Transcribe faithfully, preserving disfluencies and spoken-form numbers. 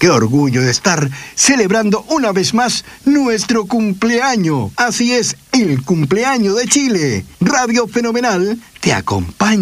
Qué orgullo de estar celebrando una vez más nuestro cumpleaños. Así es, el cumpleaños de Chile. Radio Fenomenal te acompaña.